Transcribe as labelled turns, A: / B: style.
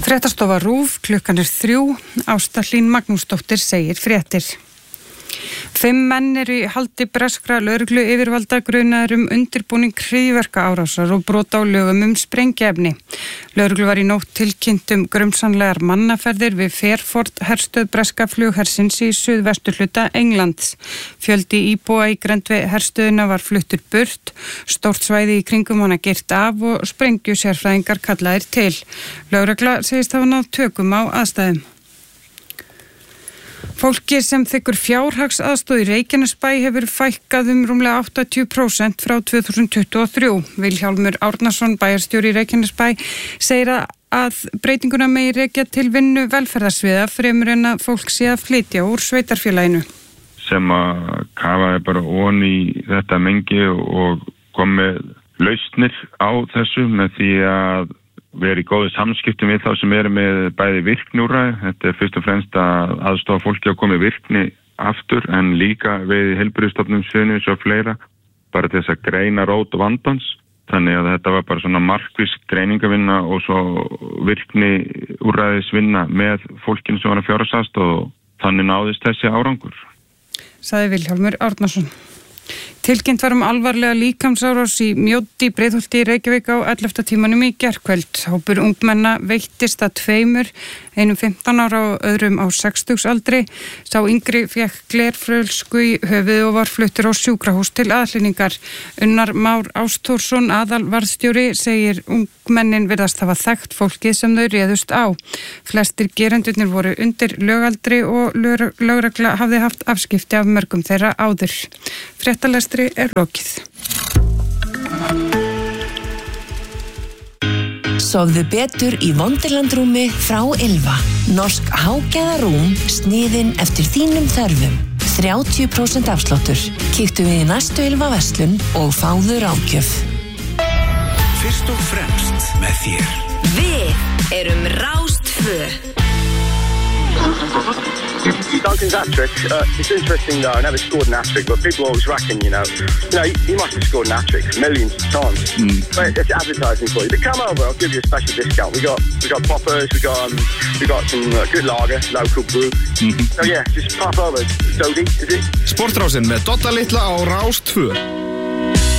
A: Fréttastofa RÚV, klukkan 3, Ásta Hlín Magnúsdóttir segir fréttir. 5 menn eru í haldi breskra lögreglu yfirvalda grunaðir undirbúning hryðjuverkaárásar og brot á lögum sprengiefni. Lögreglu var í nótt tilkynnt grunsamlegar mannaferðir við Fairford herstöð breska flughersins í suðvesturhluta Englands. Fjöldi íbúa í grennd við herstöðina var fluttur burt, stórt svæði í kringum hana girt af og sprengjusérfræðingar kallaðir til. Lögregla segist hafa náð tökum á aðstæðum. Fólki sem þiggur fjárhagsaðstoð í Reykjanesbæ hefur fækkað rúmlega 80% frá 2023. Vilhjálmur Árnason, bæjarstjóri í Reykjanesbæ, segir að breytinguna megi rekja til vinnu velferðarsviða fremur en að fólk sé að flytja úr sveitarfélaginu.
B: Sem að kafaði bara ofan í þetta mengi og kom með lausnir á þessu með því að vera í góðu samskiptum við þá sem eru með bæði virkniúrræði. Þetta er fyrst og fremst að aðstofa fólki að koma í virkni aftur en líka við heilbrigðisstofnunum sviðinu svo fleira, bara til þess að greina rót og vandans. Þannig að þetta var bara svona markviss greiningavinna og svo virkniúrræðisvinna með fólkinu sem var að fjárhagsaðstoð og þannig náðist þessi árangur.
A: Sagði Vilhjálmur Árnason. Tilkynnt var alvarlega líkamsárás í Mjóddi, Breiðholti í Reykjavík á 11. tímanum í gærkvöld. Hópur ungmenna veittist að 2, einum 15 ára og öðrum á 60 aldri. Sá yngri fékk glerfrölsku í höfuð og var fluttur á sjúkrahús til aðhlynningar. Unnar Már Ástórsson, aðalvarðstjóri, segir ungmennin virðast hafa þekkt fólkið sem þau réðust á. Flestir gerendurnir voru undir lögaldri og lögregla hafði haft afskipti af mörgum þeirra áður. Fréttalestri er lokið.
C: Sofðu betur í Wonderland-rúmi frá Ylva. Norsk hágæðarúm sniðin eftir þínum þörfum. 30% afsláttur. Kíktu við í næstu Ylva verslun og fáðu ráðgjöf.
D: Fyrst og fremst með þér.
C: Við erum Rás 2.
E: Duncan's hat-trick, it's interesting though, I never scored an hat-trick, but people always reckon, he must have scored an hat-trick millions of times. But it's advertising for you. But come over, I'll give you a special discount. We got poppers, we got some good lager, local brew. So yeah, just pop over. Dodie, is it?
D: Sportrásin með Dodda litla á Rás 2.